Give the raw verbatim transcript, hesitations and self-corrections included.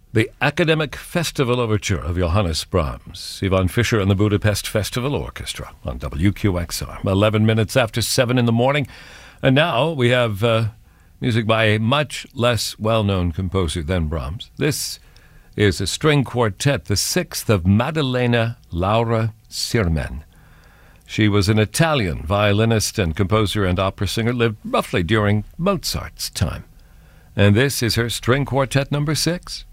The Academic Festival Overture of Johannes Brahms. Yvonne Fisher and the Budapest Festival Orchestra on W Q X R. eleven minutes after seven in the morning. And now we have uh, music by a much less well-known composer than Brahms. This is a string quartet, the sixth of Maddalena Laura Sirmen. She was an Italian violinist and composer and opera singer, lived roughly during Mozart's time. And this is her string quartet number six.